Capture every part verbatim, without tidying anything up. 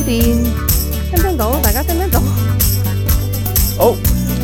電，聽唔聽到？大家聽唔聽到？ 好。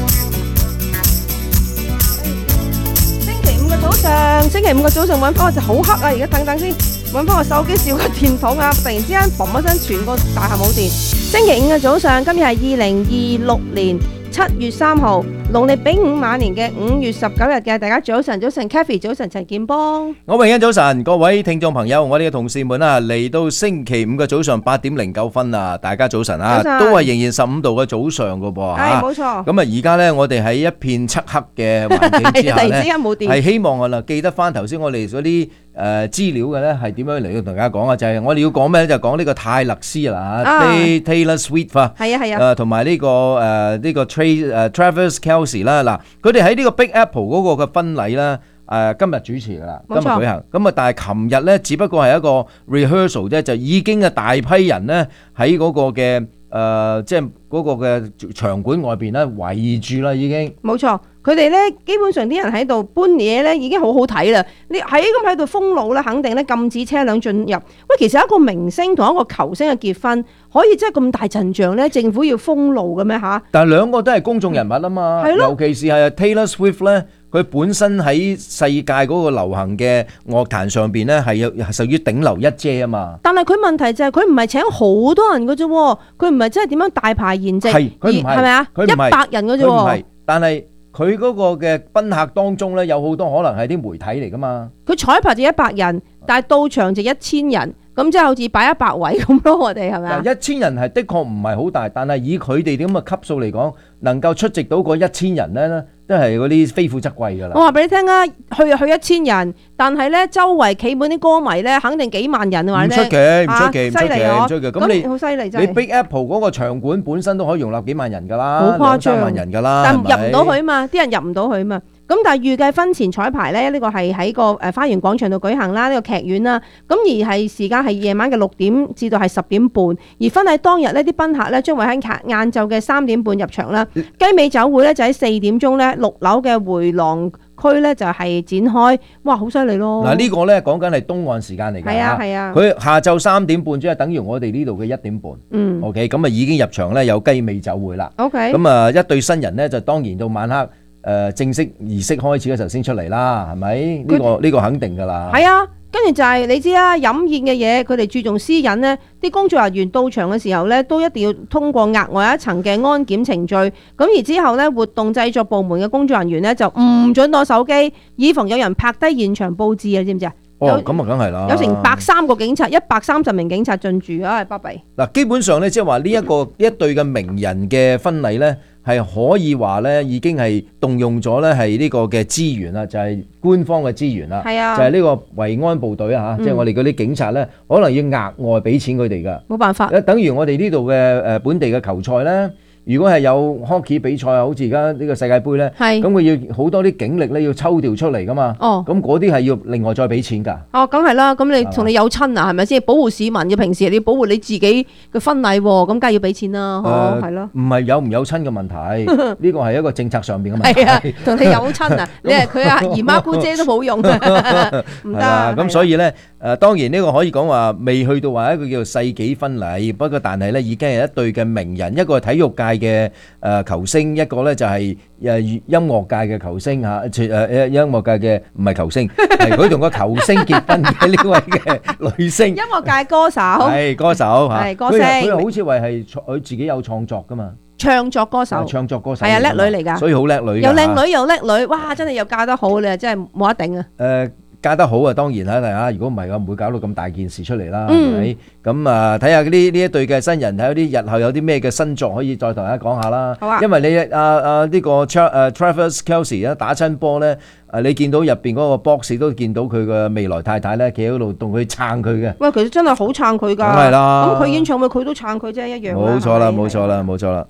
星期五嘅早上，星期五嘅早上揾翻我就好黑啊！而家等等先，揾翻個手機照個電筒啊！突然之間嘣一聲，全個大廈冇電。星期五嘅早上，今日係二零二六年七月三號，農曆丙午晚年嘅五月十九日嘅，大家早晨，早晨 Kathy， 早晨陳建邦， 我榮欣早晨，各位聽眾朋友，我哋嘅同事們啊，嚟到星期五嘅早上八點零九分啊，大家早晨啊， 早晨都係仍然十五度嘅早上噶噃係冇錯。 咁啊，而家呢，我哋喺一片漆黑嘅環境之下突然呢， 之間冇電， 係希望我啦記得翻頭先我哋嗰啲誒資料嘅呢係點樣嚟到同大家講啊？就係我哋要講咩呢？就講呢個泰勒斯啦啊 Taylor Swift 啊， 係啊係啊， 誒同埋呢個誒呢個 Tra 誒 Travis Kelce 啦，嗱佢哋喺呢個 Big Apple 嗰個嘅婚禮啦。誒今日主持㗎啦，今日舉行。咁啊，但係琴日咧，只不過係一個 rehearsal 啫，就已經嘅大批人咧喺嗰個嘅誒，即係嗰個嘅場館外邊咧圍住啦，已經。 冇錯，佢哋咧基本上啲人喺度搬嘢咧，已經好好睇啦。你喺咁喺度封路咧，肯定咧禁止車輛進入。喂，其實一個明星同一個球星嘅結婚，可以真係咁大陣仗咧？政府要封路嘅咩嚇？ 但係兩個都係公眾人物啊嘛， 係咯， 尤其是係 Taylor Swift 咧。佢本身喺世界嗰個流行嘅樂壇上邊咧，係有係屬於頂流一姐啊嘛。 但係佢問題就係佢唔係請好多人嘅啫，佢唔係真係點樣大排筵席， 係佢唔係， 係咪啊？一百人嘅啫。 佢唔係，但係佢嗰個嘅賓客當中咧，有好多可能係啲媒體嚟噶嘛。 佢彩排就一百人，但係到場就一千人，咁即係好似擺一百位咁咯。我哋係咪啊？ 一千人係的確唔係好大，但係以佢哋咁嘅級數嚟講，能夠出席到嗰一千人咧，都係嗰啲非富則貴㗎啦。 我話俾你聽啊，去去一千人，但係咧周圍企滿啲歌迷咧，肯定幾萬人啊！ 唔出奇，唔出奇，唔出奇，唔出奇。 咁你好犀利真係。 你 Big Apple 嗰個場館本身都可以容納幾萬人㗎啦， 好誇張， 兩三萬人㗎啦。 但入唔到去啊嘛，啲人入唔到去啊嘛。咁但係預計婚前彩排咧，呢個係喺個誒花園廣場度舉行啦，呢個劇院啦。咁而係時間係夜晚嘅六點至到係十點半，而婚禮當日呢啲賓客咧將會喺晏晝嘅三點半入場啦。雞尾酒會咧就喺四點鐘咧六樓嘅回廊區咧就係展開，哇，好犀利咯！ 嗱呢個咧講緊係東岸時間嚟㗎， 係啊係啊， 佢下晝三點半即係等於我哋呢度嘅一點半。 嗯 ，OK， 咁啊已經入場咧有雞尾酒會啦。 OK， 咁啊一對新人咧就當然到晚黑誒正式儀式開始嘅時候先出嚟啦，係咪？呢個呢個肯定㗎啦。 係啊。跟住就係、是、你知啦，飲宴嘅嘢佢哋注重私隱呢，啲工作人員到場嘅時候呢，都一定要通過額外一層嘅安檢程序。咁而之後呢，活動製作部門嘅工作人員呢，就唔准攞手機，以防有人拍低現場佈置啊！知唔知啊？ 哦，咁啊，梗係啦， 有成百三個警察，一百三十名警察進駐啊！巴閉嗱，基本上呢，即係話呢一個一對嘅名人嘅婚禮呢，係可以話呢已經係動用咗呢係呢個嘅資源啦，就係、是、官方嘅資源啦， 係啊， 就係呢個維安部隊啊嚇，即係、嗯、我哋嗰啲警察呢，可能要額外俾錢佢哋噶， 冇辦法， 等於我哋呢度嘅誒本地嘅球賽呢。如果係有 hockey 比賽啊，好似而家呢個世界盃咧，咁佢要好多啲警力咧要抽調出嚟噶嘛，咁嗰啲係要另外再俾錢㗎。 哦，梗係啦，咁你同你有親啊，係咪先？保護市民嘅，平時你要保護你自己嘅婚禮喎，咁梗係要俾錢啦，嗬，係咯。 唔係有唔有親嘅問題，呢個係一個政策上邊嘅問題。 係啊，同你有親啊，你係佢阿姨媽姑姐都冇用嘅，唔得。 咁所以咧，誒當然呢個可以講話未去到話一個叫做世紀婚禮，不過但係咧已經係一對嘅名人，一個係體育界嘅誒球星，一個咧就係誒音樂界嘅球星嚇，誒誒音樂界嘅唔係球星，係佢同個球星結婚嘅呢位嘅女星。 音樂界歌手係歌手嚇， 係歌星。 佢佢好似話係佢自己有創作噶嘛， 唱作歌手， 唱作歌手係啊，叻女嚟㗎， 所以好叻女， 又靚女又叻女，哇！真係又嫁得好，你啊真係冇得頂啊！ 誒。嫁得好啊，當然啦，係啊！如果唔係，我唔會搞到咁大件事出嚟啦，係咪？咁啊，睇下呢呢一對嘅新人，睇下啲日後有啲咩嘅新作可以再同大家講下啦。 好啊！ 因為你啊啊呢個 Travis Kelce 咧打親波咧，啊你見到入邊嗰個 box 都見到佢嘅未來太太咧，企喺度同佢撐佢嘅。 喂，其實真係好撐佢㗎。 梗係啦。 咁佢演唱會佢都撐佢啫，一樣。 冇錯啦，冇錯啦，冇錯啦。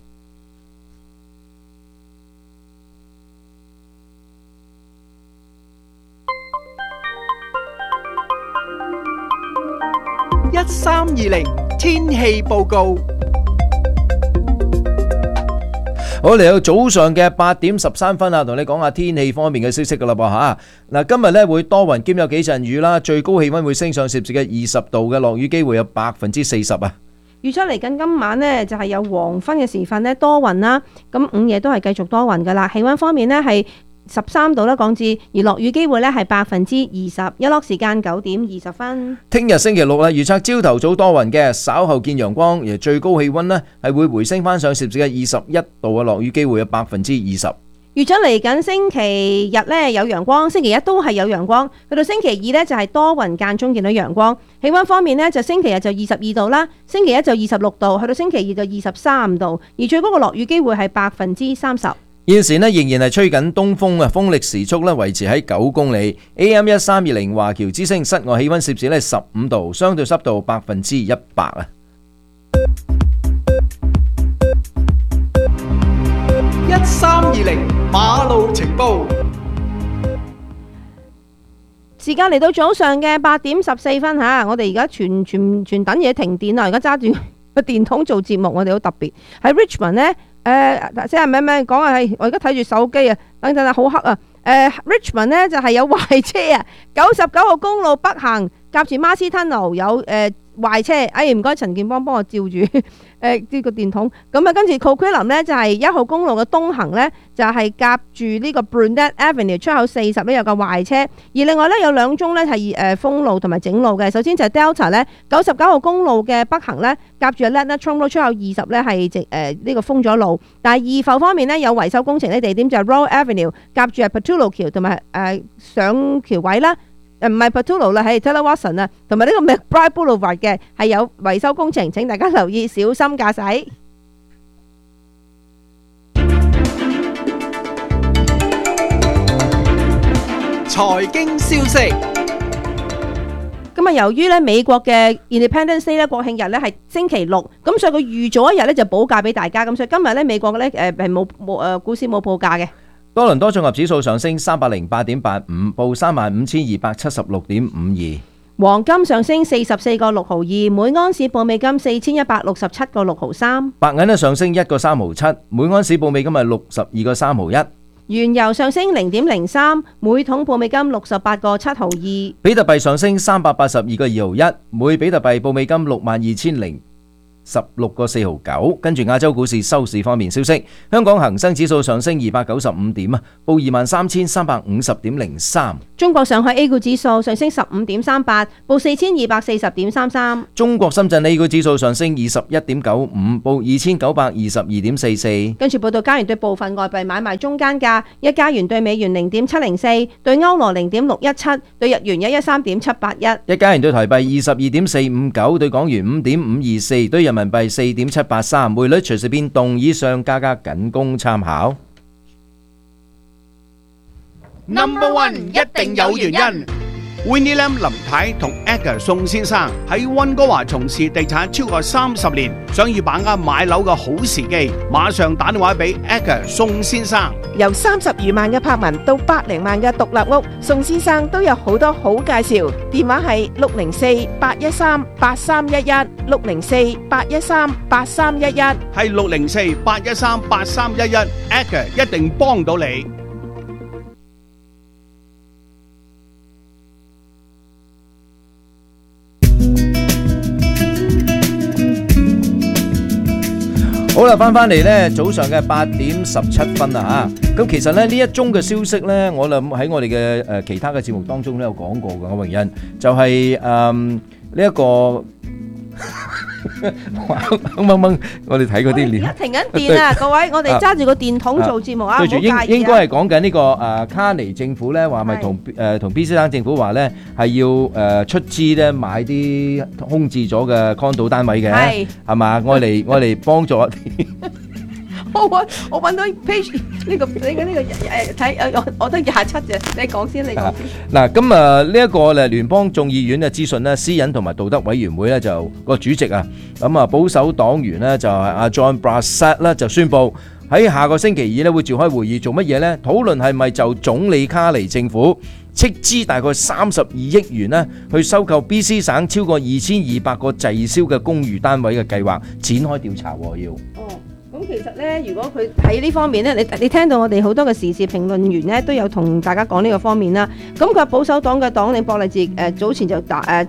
一三二零天氣報告。 好，嚟到早上嘅八點十三分啊，同你講下天氣方面嘅消息噶啦噃吓。嗱，今日咧會多雲兼有幾陣雨啦，最高氣溫會升上攝氏嘅二十度嘅，落雨機會有百分之四十啊。 預測嚟緊今晚呢，就係有黃昏嘅時分呢，多雲啦，咁午夜都係繼續多雲噶啦。氣溫方面呢，係十三度啦，降至，而落雨機會呢係百分之二十，日落時間九點二十分。 聽日星期六啦，預測朝頭早多雲嘅，稍後見陽光，而最高氣溫呢係會回升翻上攝氏嘅二十一度啊，落雨機會有百分之二十。 預測嚟緊星期日呢有陽光，星期一都係有陽光，去到星期二呢就係多雲間中見到陽光。氣溫方面呢，就星期日就二十二度啦，星期一就二十六度，去到星期二就二十三度，而最高嘅落雨機會係百分之三十。 現時呢仍然係吹緊東風啊，風力時速呢維持喺九公里。A M 一三二零華僑之聲，室外氣溫攝氏呢十五度，相對濕度百分之一百啊。 一三二零馬路情報， 時間嚟到早上嘅八點十四分吓，我哋而家全全全等嘢停電啦，而家揸住個電筒做節目，我哋好特別喺 Richmond 呢。誒，即係咩咩講啊？係我而家睇住手機啊，等陣啊，好黑啊！誒 ，Richmond 呢就係有壞車啊，九十九號公路北行夾住 Marcy Tunnel有誒壞車，哎唔該陳建邦幫我照住誒呢個電筒。咁啊，跟住 Coquitlam 呢就係一號公路嘅東行呢，就係夾住呢個 Burnett Avenue 出口四十呢有個壞車，而另外呢，有兩宗呢係誒封路同埋整路嘅。首先就係 Delta 呢九十九號公路嘅北行呢，夾住 Ladner-Trom Road 出口二十呢係直誒呢個封咗路，但係二埠方面呢，有維修工程呢地點就係 Royal Avenue 夾住係 Pattullo 橋同埋誒上橋位啦。誒唔係 Pattullo 啦，係 Taylor Watson 啊，同埋呢個 McBride Boulevard 嘅係有維修工程，請大家留意，小心駕駛。 財經消息。 咁啊，由於咧美國嘅 Independence Day 咧國慶日咧係星期六，咁所以佢預早一日咧就補假俾大家，咁所以今日咧美國嘅咧誒係冇冇誒股市冇報價嘅。 多倫多綜合指數上升三百零八點八五，報三萬五千二百七十六點五二。 黃金上升四十四個六毫二，每安士報美金四千一百六十七個六毫三。 白銀咧上升一個三毫七，每安士報美金係六十二個三毫一。 原油上升零點零三，每桶報美金六十八個七毫二。 比特幣上升三百八十二個二毫一，每比特幣報美金六萬二千零十六個四毫九。跟住亞洲股市收市方面消息，香港恒生指數上升二百九十五點啊，報二萬三千三百五十點零三。 中國上海 A 股指數上升十五點三八，報四千二百四十點三三。 中國深圳 A 股指數上升二十一點九五，報二千九百二十二點四四。 跟住報道加元對部分外幣買賣中間價，一加元對美元零點七零四，對歐羅零點六一七，對日元一一三點七八一。 一加元對台幣二十二點四五九，對港元五點五二四，對人民幣四點七八三。匯率隨時變動，以上價格僅供參考。 Number one 一定有原因。Winnie Lam 林太同 Edgar 宋先生喺溫哥華從事地產超過三十年，想要把握買樓嘅好時機，馬上打電話俾 Edgar 宋先生。 由三十餘萬嘅柏文到百零萬嘅獨立屋，宋先生都有好多好介紹。電話係六零四八一三八三一一，六零四八一三八三一一， 係六零四八一三八三一一 ，Edgar 一定幫到你。 好啦，翻翻嚟呢，早上嘅八點十七分啊嚇。咁其實咧呢一宗嘅消息呢，我諗喺我哋嘅誒其他嘅節目當中都有講過嘅。我榮欣就係誒呢一個掹掹掹，我哋睇嗰啲鏈。 而家停緊電啊，各位，我哋揸住個電筒做節目啊，唔好介意啊。 應該係講緊呢個誒卡尼政府咧，話咪同誒同 B C 省政府話咧係要誒出資咧買啲空置咗嘅 condo 單位嘅，係係嘛？愛嚟愛嚟幫助一啲。 我揾我揾到 page 呢個你嘅呢個誒睇誒我我得廿七啫，你講先，你講先。嗱， 咁啊呢一個咧聯邦眾議院嘅諮詢咧，私隱同埋道德委員會咧就個主席啊，咁啊保守黨員咧就係阿 John Brassard 咧就宣布喺下個星期二咧會召開會議，做乜嘢咧？討論係咪就總理卡尼政府斥資大概三十二億元咧去收購 B C 省超過二千二百個滯銷嘅公寓單位嘅計劃展開調查喎要。 咁其實咧，如果佢喺呢方面咧，你你聽到我哋好多嘅時事評論員咧，都有同大家講呢個方面啦。咁佢保守黨嘅黨領博利治誒早前就打誒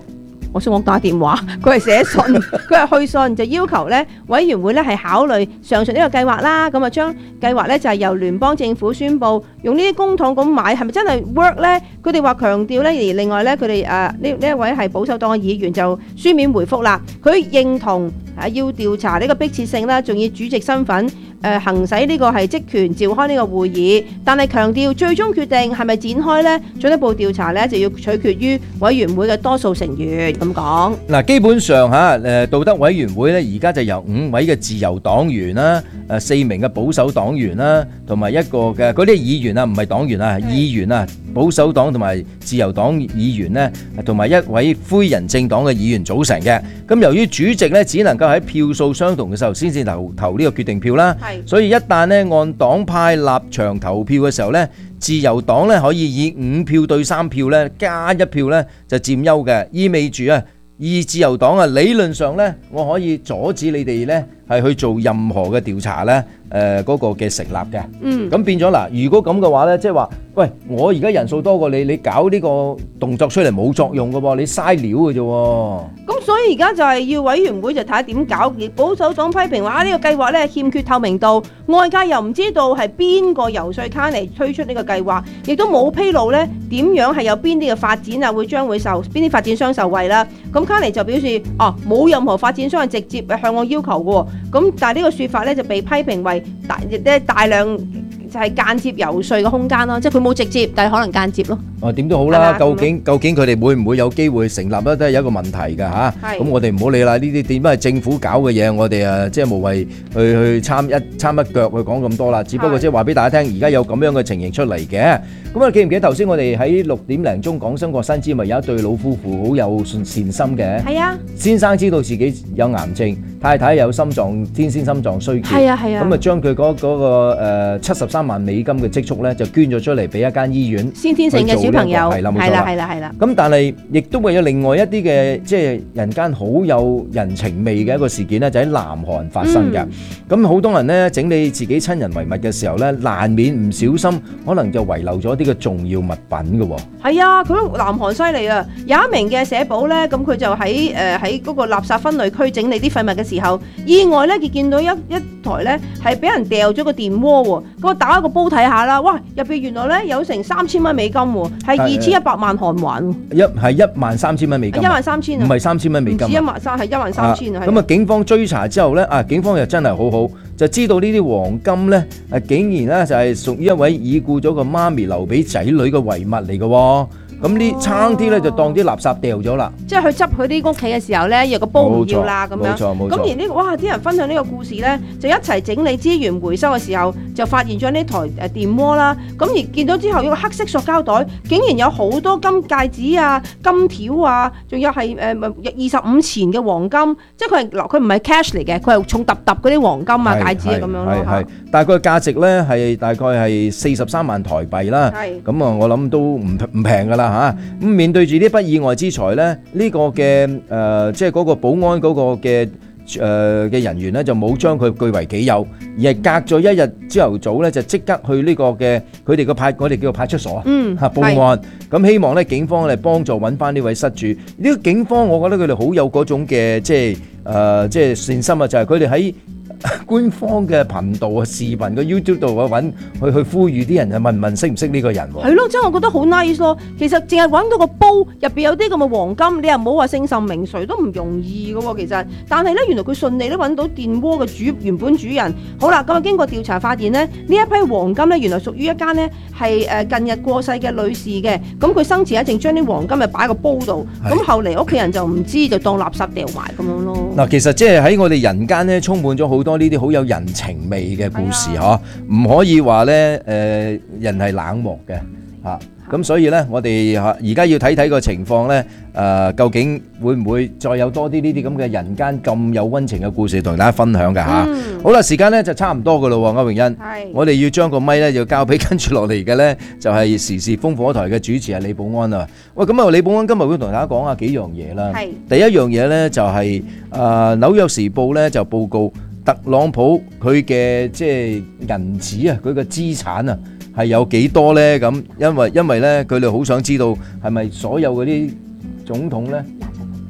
我想講打電話，佢係寫信，佢係去信就要求咧委員會咧係考慮上述呢個計劃啦。咁啊將計劃咧就係由聯邦政府宣布用呢啲公帑咁買，係咪真係 work 咧？佢哋話強調咧，而另外咧佢哋誒呢呢一位係保守黨嘅議員就書面回覆啦，佢認同啊要調查呢個迫切性啦，仲以主席身份。誒、呃、行使呢個係職權召開呢個會議，但係強調最終決定係咪展開呢？進一步調查呢，就要取決於委員會嘅多數成員咁講。 嗱，基本上嚇誒道德委員會咧，而家就由五位嘅自由黨員啦，誒四名嘅保守黨員啦，同埋一個嘅嗰啲議員啊，唔係黨員啊，議員啊，保守黨同埋自由黨議員呢，同埋一位灰人政黨嘅議員組成嘅。咁由於主席呢，只能夠喺票數相同嘅時候先至投投呢個決定票啦。所以一旦咧按黨派立場投票嘅時候咧，自由黨咧可以以五票對三票咧加一票咧就佔優嘅，意味住啊，以自由黨啊理論上咧我可以阻止你哋咧係去做任何嘅調查咧，誒嗰個嘅成立嘅。嗯，咁變咗嗱，如果咁嘅話咧，即係話，喂，我而家人數多過你，你搞呢個動作出嚟冇作用嘅喎，你嘥料嘅啫喎。咁所以而家就係要委員會就睇下點搞。而保守黨批評話呢個計劃咧欠缺透明度，外界又唔知道係邊個游說卡尼推出呢個計劃，亦都冇披露咧點樣係有邊啲嘅發展啊會將會受邊啲發展商受惠啦。咁卡尼就表示哦冇任何發展商係直接向我要求嘅喎。咁但係呢個説法咧就被批評為大咧大量就係間接游說嘅空間咯，即係佢冇直接，但係可能間接咯。 哦，點都好啦，究竟究竟佢哋會唔會有機會成立咧，都係有一個問題㗎嚇。咁我哋唔好理啦，呢啲點解係政府搞嘅嘢，我哋啊即係無謂去去參一參一腳去講咁多啦。只不過即係話俾大家聽，而家有咁樣嘅情形出嚟嘅。咁啊，記唔記得頭先我哋喺六點零鐘講新國新知咪有一對老夫婦好有善心嘅？係啊，先生知道自己有癌症，太太有心臟天先心臟衰竭，係啊係啊，咁啊將佢嗰嗰個誒七十三萬美金嘅積蓄咧，就捐咗出嚟俾一間醫院先天性嘅小朋友，係啦冇錯啦，係啦係啦。咁但係亦都會有另外一啲嘅即係人間好有人情味嘅一個事件咧，就喺南韓發生嘅。咁好多人咧整理自己親人遺物嘅時候咧，難免唔小心可能就遺漏咗啲嘅重要物品嘅喎。係啊，佢南韓犀利啊！有一名嘅社保咧，咁佢就喺誒喺嗰個垃圾分類區整理啲廢物嘅時候，意外咧，佢見到一一台咧係俾人掉咗個電鍋喎。咁我打開個煲睇下啦，哇！入邊原來咧有成三千蚊美金喎，係二千一百萬韓元。一係一萬三千蚊美金。一萬三千啊！唔係三千蚊美金。唔止一萬三，係一萬三千啊！咁啊，警方追查之後咧，啊，警方又真係好好，就知道呢啲黃金咧，啊，竟然咧就係屬於一位已故咗個媽咪留俾仔女嘅遺物嚟嘅喎。咁呢差啲咧就當啲垃圾掉咗啦，即係去執佢啲屋企嘅時候咧，有個煲唔要啦咁樣。冇錯冇錯。咁而呢個哇，啲人分享呢個故事咧，就一齊整理資源回收嘅時候，就發現咗呢台誒電鍋啦。咁而見到之後，一個黑色塑膠袋，竟然有好多金戒指啊、金條啊，仲有係誒二十五錢嘅黃金，即係佢係佢唔係 cash 嚟嘅，佢係重揼揼嗰啲黃金啊、戒指啊咁樣咯。係係，大概價值咧係大概係四十三萬台幣啦。係。咁啊，我諗都唔唔平㗎啦。嚇咁面對住呢筆意外之財咧，呢個嘅誒即係嗰個保安嗰個嘅誒嘅人員咧，就冇將佢據為己有，而係隔咗一日朝頭早咧，就即刻去呢個嘅佢哋個派，我哋叫做派出所啊，嚇報案。咁希望咧警方嚟幫助揾翻呢位失主。呢個警方我覺得佢哋好有嗰種嘅即係誒即係善心啊，就係佢哋喺官方嘅頻道啊、視頻嘅 YouTube 度啊揾去去呼籲啲人啊問問識唔識呢個人喎？係咯，真係我覺得好 nice 咯。其實淨係揾到個煲入邊有啲咁嘅黃金，你又唔好話姓甚名誰都唔容易嘅喎。其實，但係咧原來佢順利都揾到電鍋嘅主原本主人。好啦，咁啊經過調查發現咧，呢一批黃金咧原來屬於一間咧係誒近日過世嘅女士嘅。咁佢生前一直將啲黃金咪擺喺個煲度，咁後嚟屋企人就唔知就當垃圾掉埋咁樣咯。嗱，其實即係喺我哋人間咧充滿咗好多呢啲好有人情味嘅故事嗬，唔可以話咧誒人係冷漠嘅嚇，咁所以咧我哋嚇而家要睇睇個情況咧誒，究竟會唔會再有多啲呢啲咁嘅人間咁有溫情嘅故事同大家分享㗎嚇？好啦，時間咧就差唔多㗎咯喎，歐詠欣，我哋要將個咪咧就交俾跟住落嚟嘅咧就係時事風火台嘅主持係李寶安啊。喂，咁啊李寶安今日會同大家講下幾樣嘢啦。係第一樣嘢咧就係誒紐約時報咧就報告。特朗普佢嘅即係銀紙啊，佢嘅資產啊係有幾多咧？咁因為因為咧，佢哋好想知道係咪所有嗰啲總統咧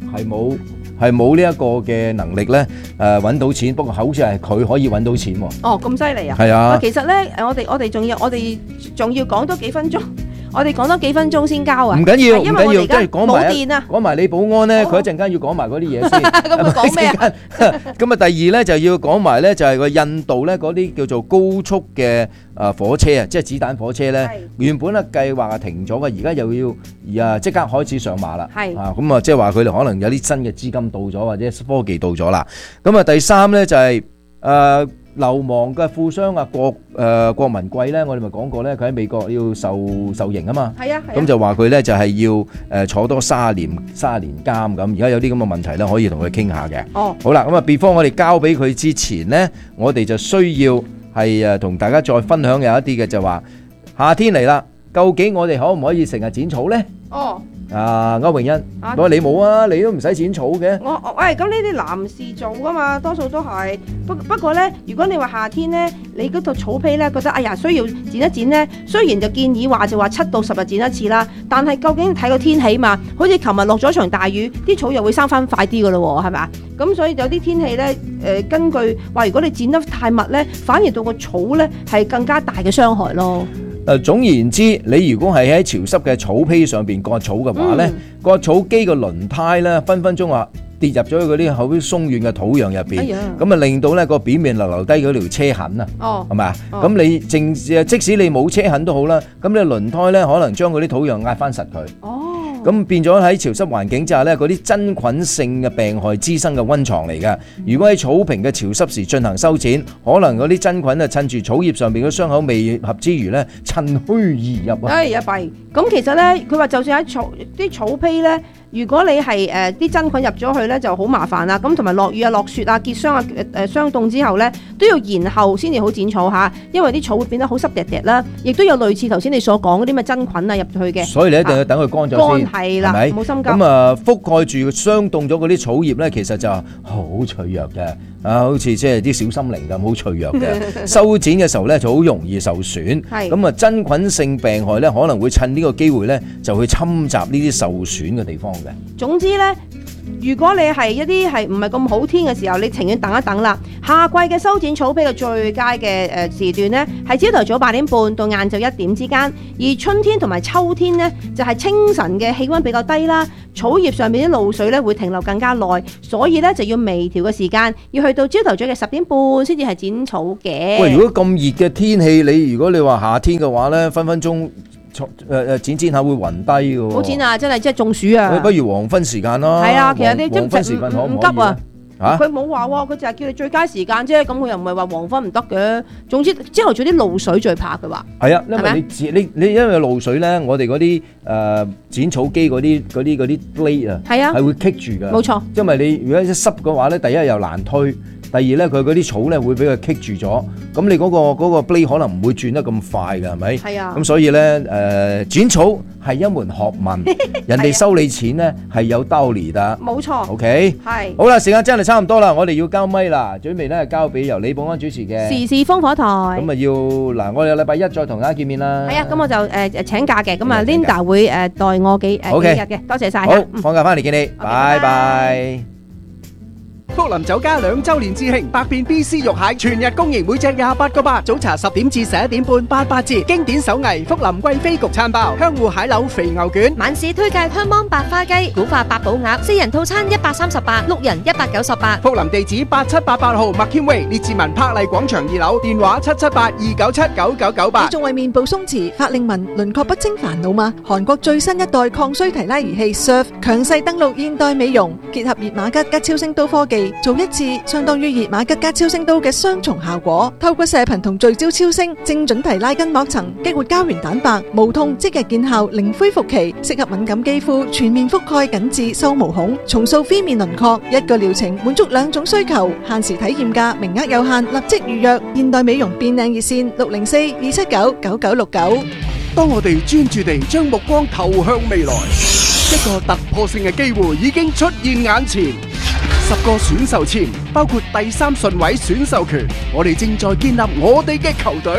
係冇係冇呢一個嘅能力咧誒揾到錢，不過好似係佢可以揾到錢喎。 哦，咁犀利啊！ 係啊， 其實咧誒，我哋我哋仲要我哋仲要講多幾分鐘。我哋講多幾分鐘先交啊！ 唔緊要，唔因為我緊要，即哋而家係講埋冇電啊！ 講埋李保安咧， 好佢一陣間要講埋嗰啲嘢先。 咁佢講咩啊？ 咁啊，第二咧就要講埋咧，就係個印度咧嗰啲叫做高速嘅誒火車啊，即係子彈火車咧。原本咧計劃係停咗嘅，而家又要啊即刻開始上馬啦。 係啊，咁啊，即係話佢哋可能有啲新嘅資金到咗，或者科技到咗啦。咁啊，第三咧就係誒。流亡嘅富商啊，郭誒郭文貴咧，我哋咪講過咧，佢喺美國要受受刑啊嘛。 係啊， 咁就話佢咧就係要誒坐多三十年三十年監咁。而家有啲咁嘅問題咧，可以同佢傾下嘅。 哦， 好啦，咁啊，before我哋交俾佢之前咧，我哋就需要係誒同大家再分享有一啲嘅，就話夏天嚟啦，究竟我哋可唔可以成日剪草咧？ 哦。 啊，歐詠欣， 啊我話你冇啊，你都唔使剪草嘅。 我我喂，咁呢啲男士做噶嘛，多數都係。不不過咧，如果你話夏天咧，你嗰套草坯咧覺得哎呀需要剪一剪咧，雖然就建議話就話七到十日剪一次啦，但係究竟睇個天氣嘛，好似琴日落咗場大雨，啲草又會生翻快啲噶咯喎，係咪啊？咁所以有啲天氣咧，誒、呃、根據話，如果你剪得太密咧，反而到個草咧係更加大嘅傷害咯。 誒總言之，你如果係喺潮濕嘅草坯上邊割草嘅話咧， 嗯、 割草機個輪胎咧分分鐘話跌入咗嗰啲好鬆軟嘅土壤入邊，咁啊、哎、令到咧個表面留留低嗰條車痕啊，係咪啊？咁、哦、你淨即使你冇車痕都好啦，咁你輪胎咧可能將嗰啲土壤壓翻實佢。哦。咁變咗喺潮濕環境之下咧，嗰啲真菌性嘅病害滋生嘅溫床嚟㗎。如果喺草坪嘅潮濕時進行修剪，可能嗰啲真菌啊趁住草葉上邊嘅傷口未合之餘咧，趁虛而入啊！ 哎呀弊！咁其實咧，佢話就算喺草啲草坯咧，如果你係誒啲真菌入咗去咧，就好麻煩啦。咁同埋落雨啊、落雪啊、結霜啊、誒、呃、霜凍之後咧，都要延後先至好剪草嚇，因為啲草會變得好濕滴滴啦。亦都有類似頭先你所講嗰啲咩真菌啊入去嘅。所以你一定要等佢乾咗先。 係啦，冇心急。 咁啊，覆蓋住霜凍咗嗰啲草葉咧，其實就好脆弱嘅，啊，好似即係啲小心靈咁，好脆弱嘅。修剪嘅時候咧，就好容易受損。係。咁啊，真菌性病害咧，可能會趁呢個機會咧，就去侵襲呢啲受損嘅地方嘅。 總之咧，如果你係一啲係唔係咁好天嘅時候，你情願等一等啦。夏季嘅修剪草坯嘅最佳嘅誒時段呢，係朝頭早八點半到晏晝一點之間；而春天同埋秋天呢，就係清晨嘅氣溫比較低啦，草葉上面啲露水咧會停留更加耐，所以咧就要微調嘅時間，要去到朝頭早嘅十點半先至係剪草嘅。 喂，如果咁熱嘅天氣，你如果你話夏天嘅話咧，分分鐘。誒誒剪剪下會暈低嘅喎， 好剪啊！真係即係中暑啊！ 不如黃昏時間咯。係啊，其實你即係唔唔急啊。嚇！佢冇話喎，佢就係叫你最佳時間啫。咁佢又唔係話黃昏唔得嘅。總之朝頭早啲露水最怕佢話。係啊，因為你剪你你因為露水咧，我哋嗰啲誒剪草機嗰啲嗰啲嗰啲 blade 啊，係啊，係會棘住㗎。冇錯。因為你如果一濕嘅話咧，第一又難推。第二咧，佢嗰啲草咧會俾佢棘住咗，咁你嗰個嗰個 blade 可能唔會轉得咁快㗎，係咪？係啊。咁所以咧，誒剪草係一門學問，人哋收你錢咧係有道理㗎。冇錯。OK。係。好啦，時間真係差唔多啦，我哋要交咪啦，準備咧交俾由李保安主持嘅時事烽火台。咁啊要嗱，我哋禮拜一再同大家見面啦。係啊，咁我就誒誒請假嘅，咁啊 Linda 會誒代我幾誒幾日嘅，多謝曬。好，放假翻嚟見你，拜拜。 福林酒家兩周年致慶，百變 B C 肉蟹全日供應，每隻廿八個八。早茶十點至十一點半，八八折。經典手藝福林貴妃焗餐包，香芋蟹柳肥牛卷。晚市推介香芒白花雞，古法八寶鴨，四人套餐一百三十八，六人一百九十八。福林地址八七八八號麥謙威列治文柏麗廣場二樓，電話七七八二九七九九九八。你仲為面部鬆弛、法令紋、輪廓不清煩惱嗎？韓國最新一代抗衰提拉儀器 Surf 強勢登陸現代美容，結合熱瑪吉加超聲刀科技。做一次相當於熱瑪吉加超聲刀嘅雙重效果，透過射頻同聚焦超聲，精準提拉筋膜層，激活膠原蛋白，無痛即日見效，零恢復期，適合敏感肌膚，全面覆蓋緊致收毛孔，重塑 V 面輪廓，一個療程滿足兩種需求，限時體驗價，名額有限，立即預約。現代美容變靚熱線六零四二七九九九六九。當我哋專注地將目光投向未來，一個突破性嘅機會已經出現眼前。十個選秀簽，包括第三順位選秀權，我哋正在建立我哋嘅球隊。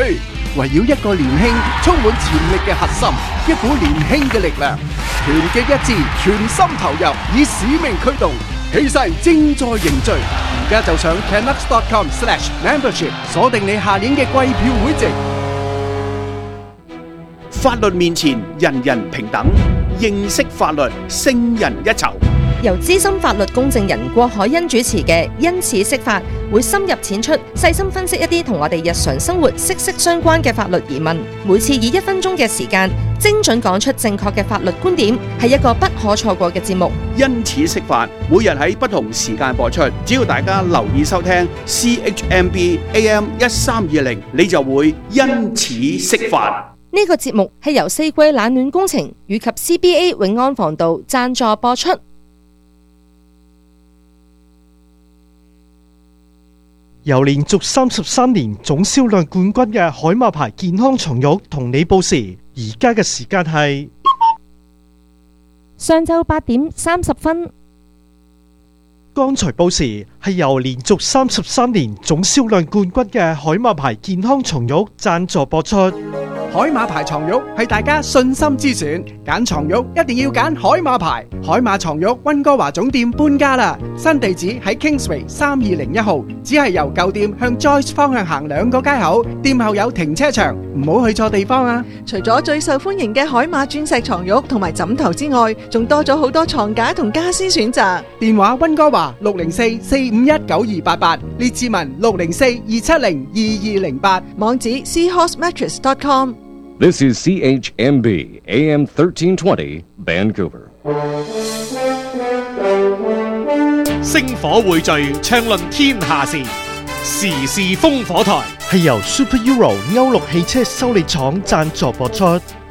圍繞一個年輕、充滿潛力嘅核心，一股年輕嘅力量，團結一致，全心投入，以使命驅動，氣勢正在凝聚。而家就上 canucks dot com slash membership 鎖定你下年嘅季票會籍。 法律面前人人平等，認識法律勝人一籌。 由資深法律公證人郭海欣主持嘅因此釋法，會深入淺出，細心分析一啲同我哋日常生活息息相關嘅法律疑問。每次以一分鐘嘅時間，精準講出正確嘅法律觀點，係一個不可錯過嘅節目。 因此釋法，每日喺不同時間播出，只要大家留意收聽 C H M B A M 一三二零，你就會因此釋法。 呢個節目係由四季冷暖工程以及 C B A 永安防道贊助播出。 由連續三十三年總銷量冠軍嘅海馬牌健康床褥同你報時，而家嘅時間係上晝八點三十分。 剛才報時係由連續三十三年總銷量冠軍嘅海馬牌健康床褥贊助播出。 海馬牌床褥係大家信心之選，揀床褥一定要揀海馬牌。海馬床褥溫哥華總店搬家啦，新地址喺 Kingsway 三二零一號，只係由舊店向 Joyce 方向行兩個街口，店後有停車場，唔好去錯地方啊！ 除咗最受歡迎嘅海馬鑽石床褥同埋枕頭之外，仲多咗好多床架同家私選擇。 電話溫哥華六零四四五一九二八八，列治文六零四二七零二二零八， 網址 seahorse mattress dot com。 This is C H M B A M thirteen twenty Vancouver。 星火匯聚，暢論天下事，時事烽火台係由 Super Euro 歐陸汽車修理廠贊助播出。